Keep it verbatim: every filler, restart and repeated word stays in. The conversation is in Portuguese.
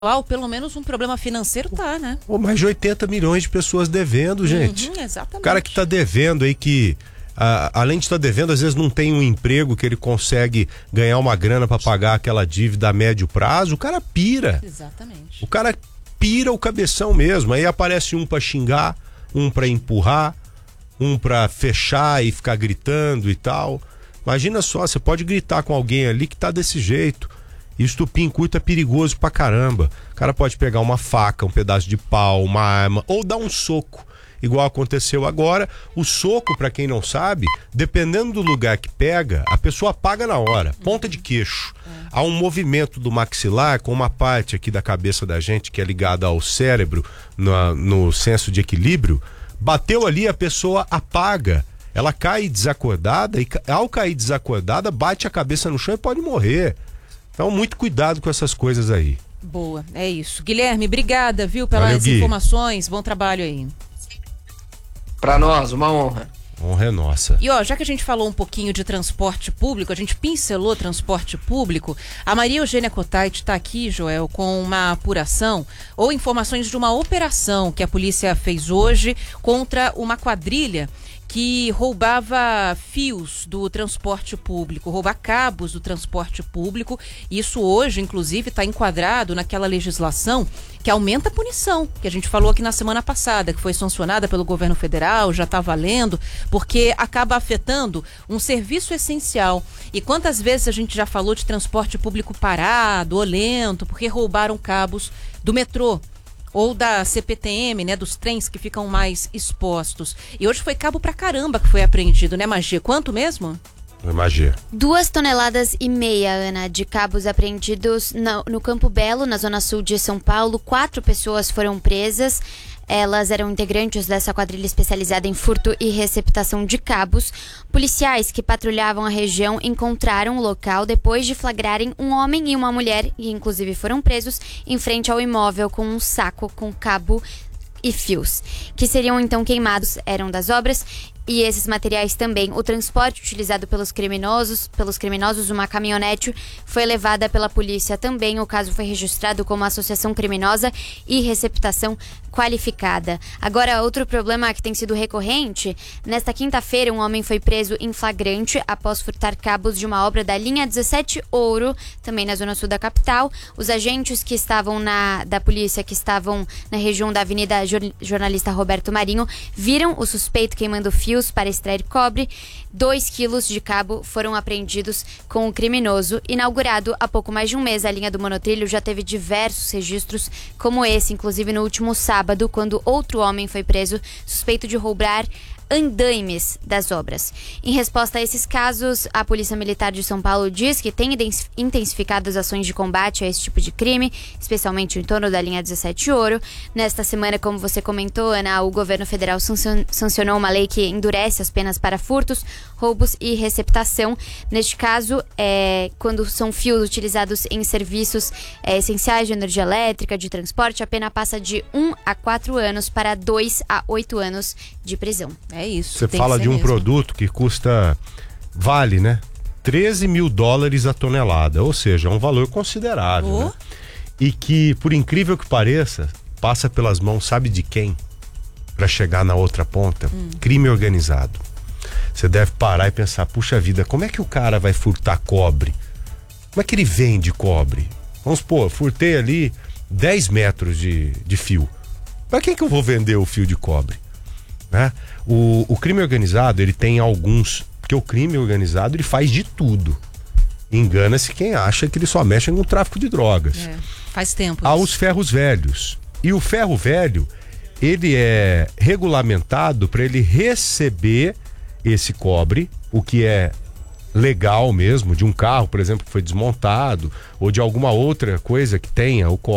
pelo menos um problema financeiro tá, né? Ou mais de oitenta milhões de pessoas devendo, gente. Uhum, exatamente. O cara que tá devendo aí, que a, além de estar tá devendo, às vezes não tem um emprego que ele consegue ganhar uma grana para pagar aquela dívida a médio prazo, o cara pira. Exatamente. O cara pira o cabeção mesmo. Aí aparece um para xingar, um para empurrar, um para fechar e ficar gritando e tal. Imagina só, você pode gritar com alguém ali que tá desse jeito. Estupim curto é perigoso pra caramba. O cara pode pegar uma faca, um pedaço de pau, uma arma, ou dar um soco, igual aconteceu agora. O soco, pra quem não sabe, dependendo do lugar que pega, a pessoa apaga na hora, ponta de queixo. Há um movimento do maxilar com uma parte aqui da cabeça da gente que é ligada ao cérebro, no, no senso de equilíbrio. Bateu ali, a pessoa apaga. Ela cai desacordada e, ao cair desacordada, bate a cabeça no chão e pode morrer. Então, muito cuidado com essas coisas aí. Boa, é isso. Guilherme, obrigada, viu, pelas Valeu, Gui. informações. Bom trabalho aí. Pra nós, uma honra. Honra é nossa. E ó, já que a gente falou um pouquinho de transporte público, a gente pincelou transporte público, a Maria Eugênia Cotait está aqui, Joel, com uma apuração ou informações de uma operação que a polícia fez hoje contra uma quadrilha que roubava fios do transporte público, rouba cabos do transporte público. Isso hoje, inclusive, está enquadrado naquela legislação que aumenta a punição, que a gente falou aqui na semana passada, que foi sancionada pelo governo federal, já está valendo, porque acaba afetando um serviço essencial. E quantas vezes a gente já falou de transporte público parado ou lento, porque roubaram cabos do metrô ou da C P T M, né, dos trens que ficam mais expostos. E hoje foi cabo pra caramba que foi apreendido, né, Magia? Quanto mesmo? Magia. Duas toneladas e meia, Ana, de cabos apreendidos no, no Campo Belo, na zona sul de São Paulo. Quatro pessoas foram presas. Elas eram integrantes dessa quadrilha especializada em furto e receptação de cabos. Policiais que patrulhavam a região encontraram o local depois de flagrarem um homem e uma mulher, e inclusive foram presos, em frente ao imóvel com um saco com cabo e fios, que seriam então queimados, eram das obras. E esses materiais também, o transporte utilizado pelos criminosos, pelos criminosos, uma caminhonete foi levada pela polícia também. O caso foi registrado como associação criminosa e receptação qualificada. Agora, outro problema que tem sido recorrente, nesta quinta-feira um homem foi preso em flagrante após furtar cabos de uma obra da linha dezessete Ouro, também na zona sul da capital. Os agentes que estavam na, da polícia, que estavam na região da Avenida Jornalista Roberto Marinho, viram o suspeito queimando fios para extrair cobre. Dois quilos de cabo foram apreendidos com o criminoso. Inaugurado há pouco mais de um mês, a linha do monotrilho já teve diversos registros como esse, inclusive no último sábado, quando outro homem foi preso suspeito de roubar andaimes das obras. Em resposta a esses casos, a Polícia Militar de São Paulo diz que tem intensificado as ações de combate a esse tipo de crime, especialmente em torno da linha dezessete Ouro. Nesta semana, como você comentou, Ana, o governo federal sancionou uma lei que endurece as penas para furtos, roubos e receptação. Neste caso, é, quando são fios utilizados em serviços é, essenciais de energia elétrica, de transporte, a pena passa de um a quatro anos para dois a oito anos de prisão. É isso. Você fala de um mesmo. produto que custa, vale, né? treze mil dólares a tonelada, ou seja, é um valor considerável, Oh. né? E que, por incrível que pareça, passa pelas mãos, sabe de quem? Para chegar na outra ponta? Hum. Crime organizado. Você deve parar e pensar, puxa vida, como é que o cara vai furtar cobre? Como é que ele vende cobre? Vamos supor, furtei ali dez metros de, de fio. Para quem que eu vou vender o fio de cobre? Né? O, o crime organizado, ele tem alguns, porque o crime organizado ele faz de tudo. Engana-se quem acha que ele só mexe com o tráfico de drogas. É, faz tempo. Há isso. os ferros velhos. E o ferro velho, ele é regulamentado para ele receber esse cobre, o que é legal mesmo, de um carro, por exemplo, que foi desmontado, ou de alguma outra coisa que tenha o cobre.